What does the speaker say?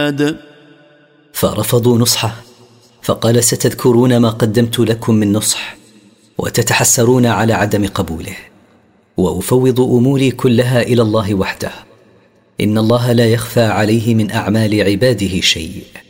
أحد. فرفضوا نصحه، فقال: ستذكرون ما قدمت لكم من نصح وتتحسرون على عدم قبوله، وأفوض أموري كلها إلى الله وحده، إن الله لا يخفى عليه من أعمال عباده شيء.